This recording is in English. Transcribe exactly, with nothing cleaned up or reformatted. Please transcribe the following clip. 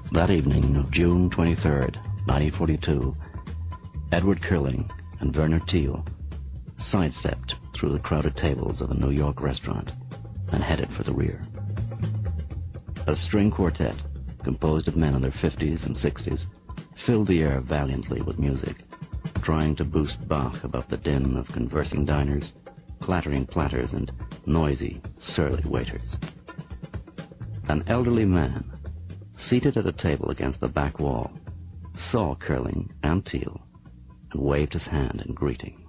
That evening of June twenty-third, nineteen forty-two, Edward Curling and Werner Thiel sidestepped through the crowded tables of a New York restaurant and headed for the rear. A string quartet, composed of men in their fifties and sixties, filled the air valiantly with music, trying to boost Bach above the din of conversing diners, clattering platters, and noisy, surly waiters. An elderly man, seated at a table against the back wall, saw Curling and Thiel and waved his hand in greeting.